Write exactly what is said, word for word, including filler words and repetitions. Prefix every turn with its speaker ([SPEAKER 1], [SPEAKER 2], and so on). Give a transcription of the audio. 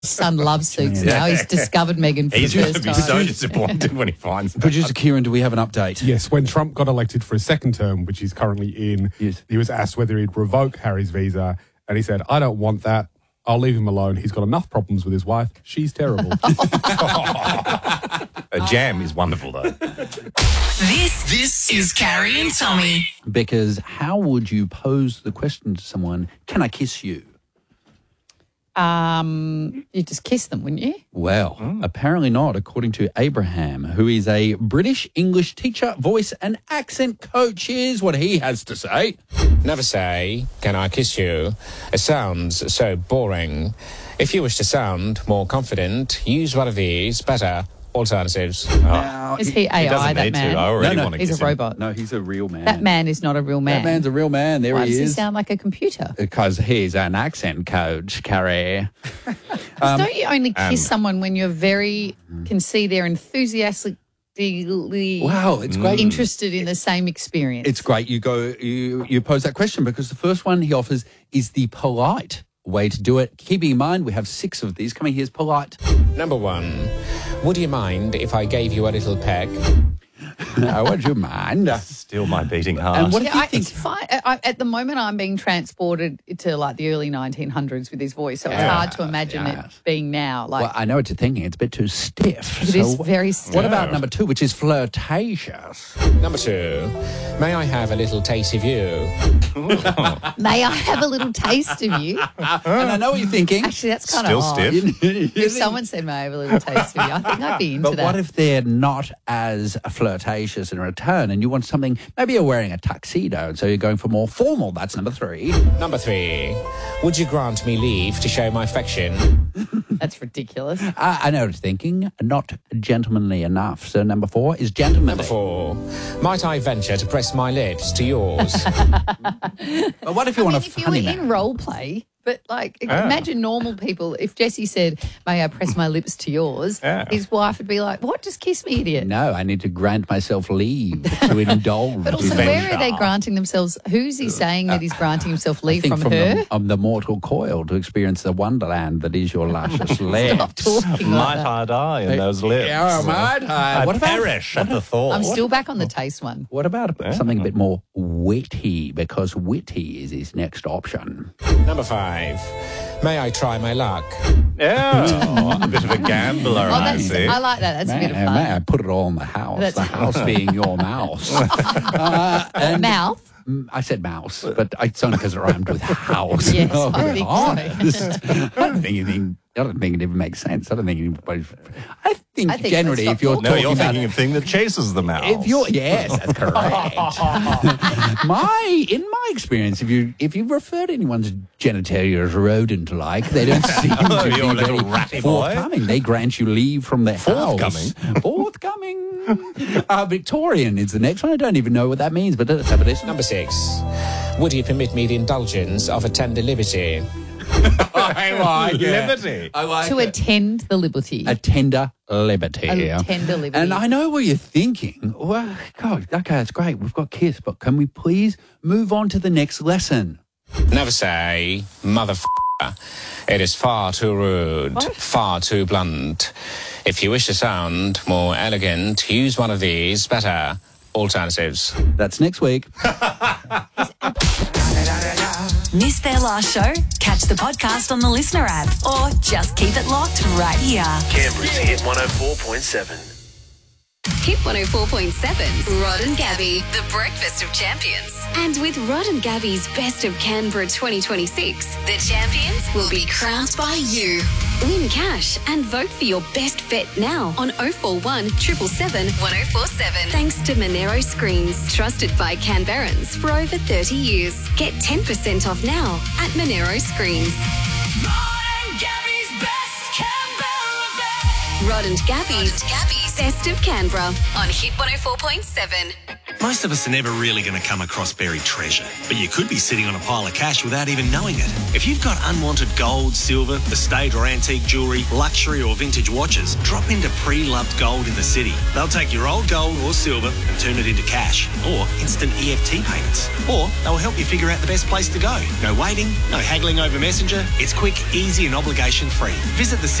[SPEAKER 1] son loves suits now. He's discovered Meghan for
[SPEAKER 2] He's
[SPEAKER 1] the
[SPEAKER 2] going
[SPEAKER 1] first
[SPEAKER 2] to be
[SPEAKER 1] time.
[SPEAKER 2] so disappointed when he finds that.
[SPEAKER 3] Producer Kieran, do we have an update?
[SPEAKER 4] Yes, when Trump got elected for a second term, which he's currently in,
[SPEAKER 3] Yes.
[SPEAKER 4] he was asked whether he'd revoke Harry's visa, and he said, I don't want that. I'll leave him alone. He's got enough problems with his wife. She's terrible.
[SPEAKER 2] A jam is wonderful, though.
[SPEAKER 5] This this is Carrie and Tommy.
[SPEAKER 3] Because how would you pose the question to someone, can I kiss you?
[SPEAKER 1] Um, you just kiss them, wouldn't you?
[SPEAKER 3] Well, apparently not, according to Abraham, who is a British English teacher, voice and accent coach. Here's what he has to say.
[SPEAKER 6] Never say, can I kiss you? It sounds so boring. If you wish to sound more confident, use one of these better alternatives.
[SPEAKER 3] Now,
[SPEAKER 1] Is he A I,
[SPEAKER 2] He doesn't
[SPEAKER 1] that
[SPEAKER 2] need
[SPEAKER 1] man?
[SPEAKER 2] to. I already
[SPEAKER 3] No, no,
[SPEAKER 2] want to
[SPEAKER 1] He's
[SPEAKER 2] kiss
[SPEAKER 1] a
[SPEAKER 2] him.
[SPEAKER 1] robot.
[SPEAKER 3] No, he's a real man.
[SPEAKER 1] That man is not a real man.
[SPEAKER 3] That man's a real man. There
[SPEAKER 1] Why
[SPEAKER 3] he
[SPEAKER 1] does he
[SPEAKER 3] is.
[SPEAKER 1] sound like a computer?
[SPEAKER 3] Because he's an accent coach, Carrie.
[SPEAKER 1] 'Cause don't you only kiss
[SPEAKER 2] um,
[SPEAKER 1] someone when you're very, can see they're enthusiastically
[SPEAKER 3] Wow, it's great.
[SPEAKER 1] interested in the same experience?
[SPEAKER 3] It's great you go you you pose that question because the first one he offers is the polite way to do it. Keeping in mind we have six of these coming. Here's polite.
[SPEAKER 6] Number one, would you mind if I gave you a little peck?
[SPEAKER 3] uh, would you mind?
[SPEAKER 2] Still my beating heart.
[SPEAKER 3] And what
[SPEAKER 1] Yeah,
[SPEAKER 3] if you
[SPEAKER 1] I,
[SPEAKER 3] think?
[SPEAKER 1] it's fine. I, I- at the moment, I'm being transported to like the early nineteen hundreds with his voice, so it's
[SPEAKER 3] Yeah,
[SPEAKER 1] hard to imagine
[SPEAKER 3] yeah.
[SPEAKER 1] it being now. Like
[SPEAKER 3] Well, I know what you're thinking. It's a bit too stiff.
[SPEAKER 1] it is very stiff.
[SPEAKER 3] What about number two, which is flirtatious?
[SPEAKER 6] Number two, may I have a little taste of you?
[SPEAKER 1] May I have a little taste of you?
[SPEAKER 3] And I know what you're thinking.
[SPEAKER 1] Actually, that's kind
[SPEAKER 2] Still
[SPEAKER 1] of odd.
[SPEAKER 2] stiff.
[SPEAKER 1] If someone said, "May I have a little taste of you?" I think I'd be into
[SPEAKER 3] But
[SPEAKER 1] that.
[SPEAKER 3] what if they're not as flirtatious in return and you want something, maybe you're wearing a tuxedo and so you're going for more formal? That's number three.
[SPEAKER 6] Number three, would you grant me leave to show my affection?
[SPEAKER 1] That's ridiculous.
[SPEAKER 3] I, I know what you're thinking. Not gentlemanly enough. So number four is gentlemanly.
[SPEAKER 6] Number four, might I venture to press my lips to yours?
[SPEAKER 3] But what if you
[SPEAKER 1] I
[SPEAKER 3] want
[SPEAKER 1] mean,
[SPEAKER 3] a
[SPEAKER 1] if you were
[SPEAKER 3] funny
[SPEAKER 1] in
[SPEAKER 3] man?
[SPEAKER 1] role play, but like
[SPEAKER 2] Ah.
[SPEAKER 1] imagine normal people. If Jesse said, "May I press my lips to yours?"
[SPEAKER 2] Yeah.
[SPEAKER 1] his wife would be like, "What? Just kiss me, idiot."
[SPEAKER 3] No, I need to grant myself leave to indulge.
[SPEAKER 1] But also,
[SPEAKER 3] in
[SPEAKER 1] where
[SPEAKER 3] venture.
[SPEAKER 1] are they granting themselves? Who's he saying that he's granting himself leave
[SPEAKER 3] I think
[SPEAKER 1] from,
[SPEAKER 3] from,
[SPEAKER 1] her?
[SPEAKER 3] the, um, the mortal coil to experience the wonderland that is your luscious
[SPEAKER 1] Stop
[SPEAKER 3] lips.
[SPEAKER 1] talking like
[SPEAKER 2] Might
[SPEAKER 1] that.
[SPEAKER 2] I die in those lips?
[SPEAKER 3] Yeah, might I?
[SPEAKER 2] I
[SPEAKER 3] What about-
[SPEAKER 2] perish at the thought.
[SPEAKER 1] I'm still back on the taste one.
[SPEAKER 3] What about something a bit more witty? Because witty is his next option.
[SPEAKER 6] Number five, may I try my luck?
[SPEAKER 2] Yeah, a bit of a gambler,
[SPEAKER 1] Oh,
[SPEAKER 2] I
[SPEAKER 1] that's,
[SPEAKER 2] see.
[SPEAKER 1] I like that. That's a
[SPEAKER 3] May,
[SPEAKER 1] bit of fun.
[SPEAKER 3] may I put it all in the house?
[SPEAKER 1] That's-
[SPEAKER 3] The house being your mouse. uh, and
[SPEAKER 1] Mouth.
[SPEAKER 3] Mm, I said mouse, but it's only because it rhymed with house.
[SPEAKER 1] Yes,
[SPEAKER 3] Oh,
[SPEAKER 1] I think
[SPEAKER 3] honest. I don't think anything. I don't think it even makes sense. I don't think anybody. I think,
[SPEAKER 1] I think
[SPEAKER 3] generally,
[SPEAKER 1] let's
[SPEAKER 3] if you're
[SPEAKER 1] stop
[SPEAKER 2] No,
[SPEAKER 3] talking
[SPEAKER 2] you're
[SPEAKER 3] about,
[SPEAKER 2] thinking of thing that chases the mouse.
[SPEAKER 3] if you're yes, that's correct. my in my experience, if you if you refer to anyone's genitalia as rodent-like, they don't seem to
[SPEAKER 2] Oh,
[SPEAKER 3] be
[SPEAKER 2] you're a
[SPEAKER 3] very
[SPEAKER 2] little ratty boy.
[SPEAKER 3] forthcoming. They grant you leave from their
[SPEAKER 2] Forthcoming?
[SPEAKER 3] house. Forthcoming. Uh, Victorian is the next one. I don't even know what that means, but let's have a listen.
[SPEAKER 6] Number six, would you permit me the indulgence of a tender liberty?
[SPEAKER 3] I like
[SPEAKER 2] Liberty.
[SPEAKER 3] I like
[SPEAKER 1] To attend the liberty.
[SPEAKER 3] a tender liberty.
[SPEAKER 1] A tender liberty.
[SPEAKER 3] And I know what you're thinking. Well, God, okay, that's great. We've got Kiss, but can we please move on to the next lesson?
[SPEAKER 6] Never say, motherfucker. It is far too rude, far too blunt. If you wish to sound more elegant, use one of these better alternatives.
[SPEAKER 3] That's next week.
[SPEAKER 5] Missed their last show? Catch the podcast on the Listener app or just keep it locked right here.
[SPEAKER 7] Canberra's Hit one oh four point seven.
[SPEAKER 8] Hit one oh four point seven. Rod and Gabby, the breakfast of champions. And with Rod and Gabby's Best of Canberra twenty twenty-six, the champions will be crowned by you. Win cash and vote for your best bet now on oh four one, seven seven seven, one oh four seven. Thanks to Monero Screens, trusted by Canberrans for over thirty years. Get ten percent off now at Monero Screens. Rod and Gabby's Best of Canberra on Hit one oh four point seven.
[SPEAKER 7] Most of us are never really going to come across buried treasure, but you could be sitting on a pile of cash without even knowing it. If you've got unwanted gold, silver, estate or antique jewellery, luxury or vintage watches, drop into Pre-Loved Gold in the city. They'll take your old gold or silver and turn it into cash or instant E F T payments. Or they'll help you figure out the best place to go. No waiting, no haggling over Messenger. It's quick, easy and obligation free. Visit the